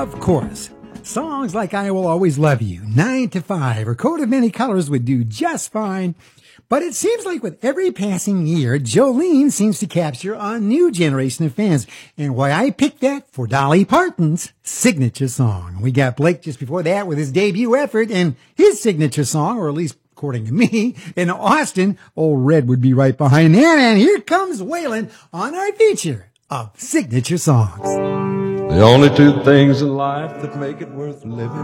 Of course, songs like I Will Always Love You, 9 to 5, or Coat of Many Colors would do just fine. But it seems like with every passing year, Jolene seems to capture a new generation of fans. And why I picked that for Dolly Parton's signature song. We got Blake just before that with his debut effort and his signature song, or at least according to me. In Austin, Old Red would be right behind that. And here comes Waylon on our feature of signature songs. The only two things in life that make it worth living